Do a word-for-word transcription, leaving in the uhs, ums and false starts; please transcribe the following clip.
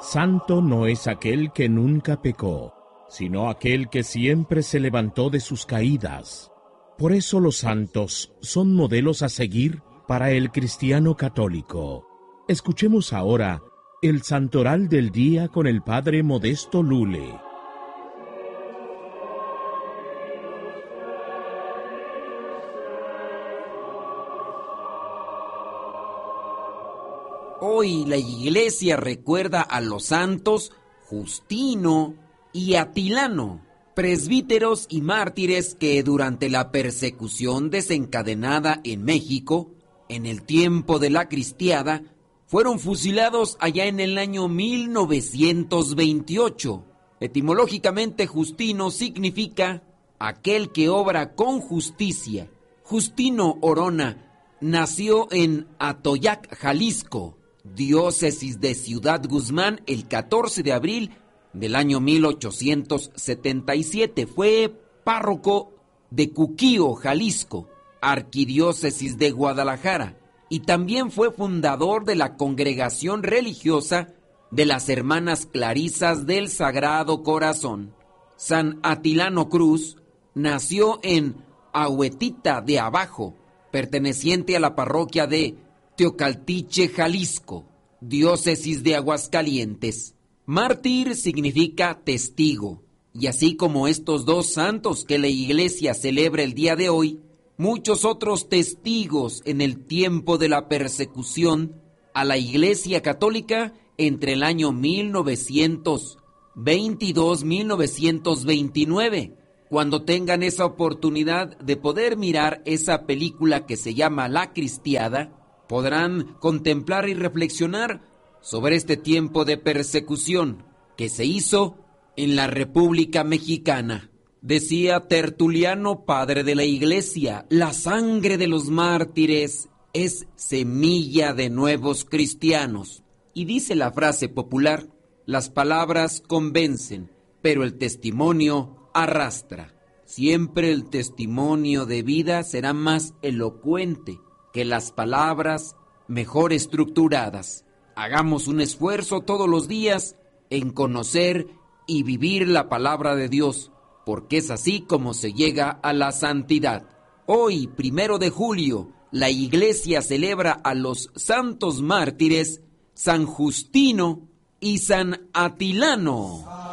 Santo no es aquel que nunca pecó, sino aquel que siempre se levantó de sus caídas. Por eso los santos son modelos a seguir para el cristiano católico. Escuchemos ahora el santoral del día con el padre Modesto Lule. Hoy la Iglesia recuerda a los santos Justino y Atilano, presbíteros y mártires que durante la persecución desencadenada en México, en el tiempo de la Cristiada, fueron fusilados allá en el año mil novecientos veintiocho. Etimológicamente, Justino significa aquel que obra con justicia. Justino Orona nació en Atoyac, Jalisco, diócesis de Ciudad Guzmán, el catorce de abril del año mil ochocientos setenta y siete. Fue párroco de Cuquío, Jalisco, arquidiócesis de Guadalajara, y también fue fundador de la congregación religiosa de las Hermanas Clarisas del Sagrado Corazón. San Atilano Cruz nació en Ahuetita de Abajo, perteneciente a la parroquia de Teocaltiche, Jalisco, diócesis de Aguascalientes. Mártir significa testigo, y así como estos dos santos que la Iglesia celebra el día de hoy, muchos otros testigos en el tiempo de la persecución a la Iglesia Católica entre el año mil novecientos veintidós a mil novecientos veintinueve. Cuando tengan esa oportunidad de poder mirar esa película que se llama La Cristiada, podrán contemplar y reflexionar sobre este tiempo de persecución que se hizo en la República Mexicana. Decía Tertuliano, padre de la Iglesia, la sangre de los mártires es semilla de nuevos cristianos. Y dice la frase popular, las palabras convencen, pero el testimonio arrastra. Siempre el testimonio de vida será más elocuente que las palabras mejor estructuradas. Hagamos un esfuerzo todos los días en conocer y vivir la palabra de Dios, porque es así como se llega a la santidad. Hoy, primero de julio, la Iglesia celebra a los santos mártires San Justino y San Atilano.